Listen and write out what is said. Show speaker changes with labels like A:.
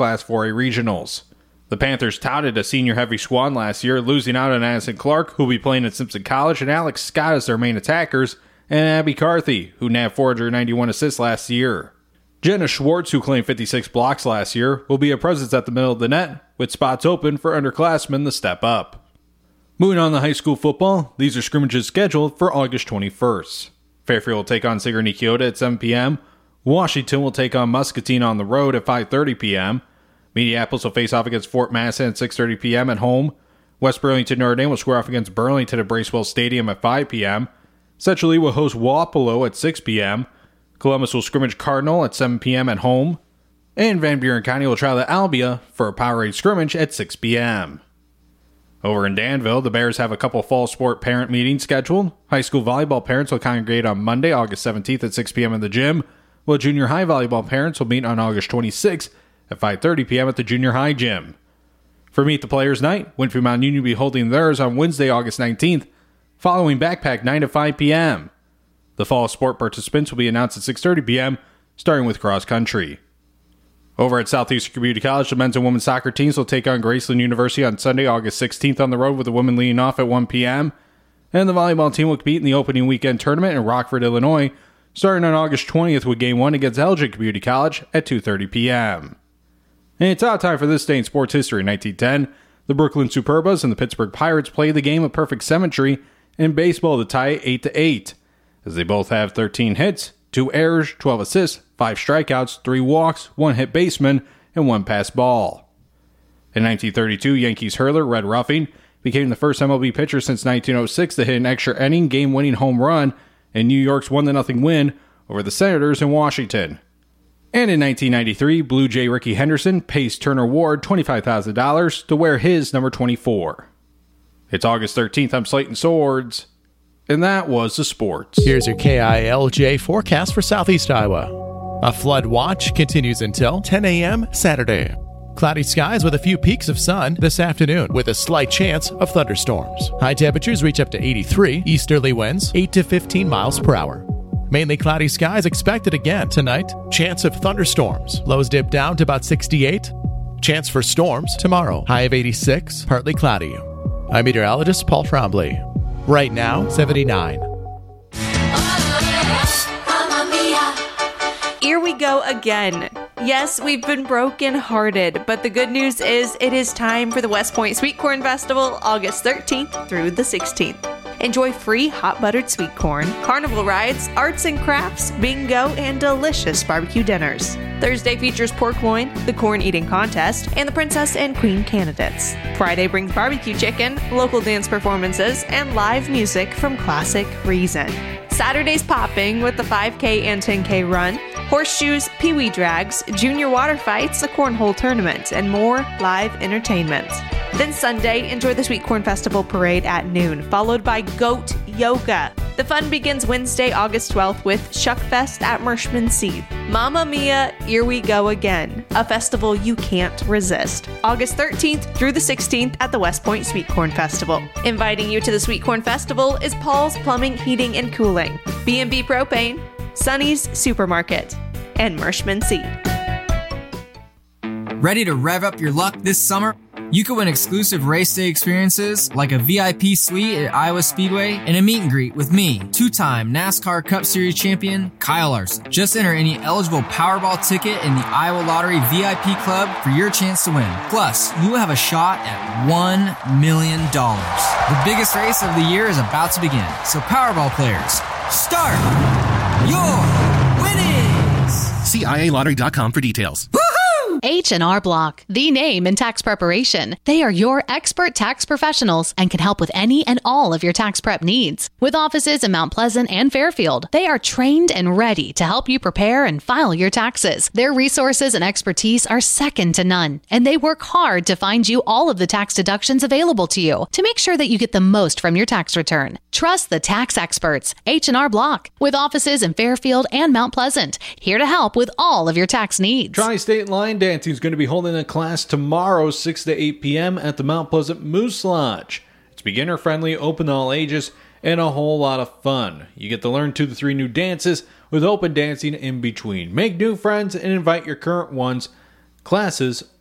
A: Class 4A regionals. The Panthers touted a senior-heavy squad last year, losing out on Addison Clark, who will be playing at Simpson College, and Alex Scott as their main attackers, and Abby Carthy, who nabbed 491 assists last year. Jenna Schwartz, who claimed 56 blocks last year, will be a presence at the middle of the net, with spots open for underclassmen to step up. Moving on to high school football, these are scrimmages scheduled for August 21st. Fairfield will take on Sigourney Keota at 7 p.m. Washington will take on Muscatine on the road at 5:30 p.m. Minneapolis will face off against Fort Madison at 6:30 p.m. at home. West Burlington Notre Dame will square off against Burlington at Bracewell Stadium at 5 p.m. Central Lee will host Wapello at 6 p.m. Columbus will scrimmage Cardinal at 7 p.m. at home. And Van Buren County will travel to Albia for a Powerade scrimmage at 6 p.m. Over in Danville, the Bears have a couple fall sport parent meetings scheduled. High school volleyball parents will congregate on Monday, August 17th at 6 p.m. in the gym, while junior high volleyball parents will meet on August 26th at 5:30 p.m. at the junior high gym. For Meet the Players Night, Winfield Mount Union will be holding theirs on Wednesday, August 19th, following Backpack Night at 5 p.m. The fall sport participants will be announced at 6:30 p.m., starting with cross country. Over at Southeastern Community College, the men's and women's soccer teams will take on Graceland University on Sunday, August 16th on the road, with the women leading off at 1 p.m. And the volleyball team will compete in the opening weekend tournament in Rockford, Illinois, starting on August 20th with Game 1 against Elgin Community College at 2:30 p.m. And it's out time for this day in sports history. In 1910, the Brooklyn Superbas and the Pittsburgh Pirates played the game of perfect symmetry in baseball to tie it 8-8, as they both have 13 hits, 2 errors, 12 assists, 5 strikeouts, 3 walks, 1 hit baseman, and 1 pass ball. In 1932, Yankees hurler Red Ruffing became the first MLB pitcher since 1906 to hit an extra inning game-winning home run in New York's 1-0 win over the Senators in Washington. And in 1993, Blue Jay Ricky Henderson pays Turner Ward $25,000 to wear his number 24. It's August 13th, I'm Slayton Swords, and that was the sports.
B: Here's your KILJ forecast for Southeast Iowa. A flood watch continues until 10 a.m. Saturday. Cloudy skies with a few peaks of sun this afternoon, with a slight chance of thunderstorms. High temperatures reach up to 83, easterly winds 8 to 15 miles per hour. Mainly cloudy skies expected again tonight. Chance of thunderstorms. Lows dip down to about 68. Chance for storms tomorrow. High of 86, partly cloudy. I'm meteorologist Paul Trombley. Right now, 79.
C: Here we go again. Yes, we've been broken-hearted, but the good news is it is time for the West Point Sweet Corn Festival, August 13th through the 16th. Enjoy free hot buttered sweet corn, carnival rides, arts and crafts, bingo, and delicious barbecue dinners. Thursday features pork loin, the corn eating contest, and the princess and queen candidates. Friday brings barbecue chicken, local dance performances, and live music from Classic Reason. Saturday's popping with the 5K and 10K run, horseshoes, peewee drags, junior water fights, a cornhole tournament, and more live entertainment. Then Sunday, enjoy the Sweet Corn Festival Parade at noon, followed by Goat Yoga. The fun begins Wednesday, August 12th with Shuckfest at Mershman Seed. Mamma Mia, here we go again. A festival you can't resist. August 13th through the 16th at the West Point Sweet Corn Festival. Inviting you to the Sweet Corn Festival is Paul's Plumbing, Heating, and Cooling, B&B Propane, Sonny's Supermarket, and Mershman Seed.
D: Ready to rev up your luck this summer? You could win exclusive race day experiences like a VIP suite at Iowa Speedway and a meet and greet with me, 2-time NASCAR Cup Series champion Kyle Larson. Just enter any eligible Powerball ticket in the Iowa Lottery VIP Club for your chance to win. Plus, you will have a shot at $1 million. The biggest race of the year is about to begin, so Powerball players, start your winnings!
E: See IALottery.com for details.
F: H&R Block, the name in tax preparation. They are your expert tax professionals and can help with any and all of your tax prep needs. With offices in Mount Pleasant and Fairfield, they are trained and ready to help you prepare and file your taxes. Their resources and expertise are second to none, and they work hard to find you all of the tax deductions available to you to make sure that you get the most from your tax return. Trust the tax experts, H&R Block, with offices in Fairfield and Mount Pleasant, here to help with all of your tax needs.
A: Tri-State Line Dancing is going to be holding a class tomorrow, 6 to 8 p.m. at the Mount Pleasant Moose Lodge. It's beginner-friendly, open to all ages, and a whole lot of fun. You get to learn 2 to 3 new dances with open dancing in between. Make new friends and invite your current ones. Classes